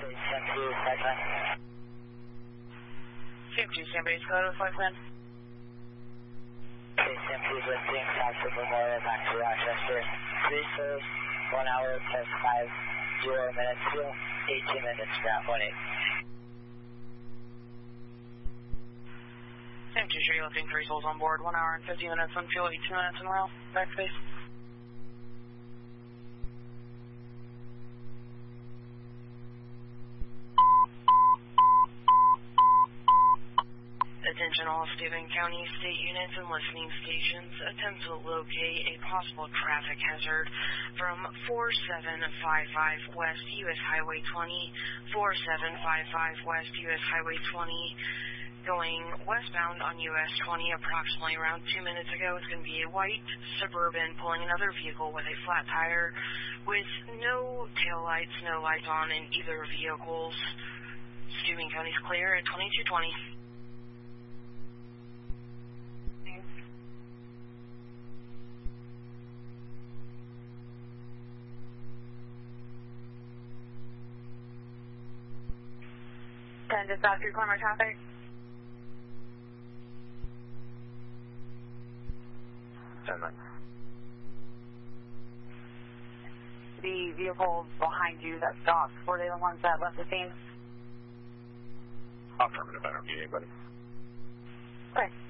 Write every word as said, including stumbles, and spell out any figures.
Sam two, flight plan. Sam two, San Base, go to flight plan. Okay, Sam two is lifting, south to Memorial, back to Rochester. Three serves, one hour, plus five, zero minutes, fuel, eighteen minutes, ground one eight. Sam two, sure you're lifting three souls on board, one hour and fifty minutes on fuel, eighteen minutes in rail, back to base. Attention all Steuben County state units and listening stations. Attempt to locate a possible traffic hazard from four seven five five West U S Highway twenty, four seven five five West U S Highway twenty, going westbound on U S twenty approximately around two minutes ago. It's going to be a white Suburban pulling another vehicle with a flat tire with no tail lights, no lights on in either vehicles. Steuben County's clear at twenty-two twenty. ten to stop through corner traffic. ten nine. The vehicles behind you that stopped, were they the ones that left the scene? Affirmative, I don't need anybody. Okay.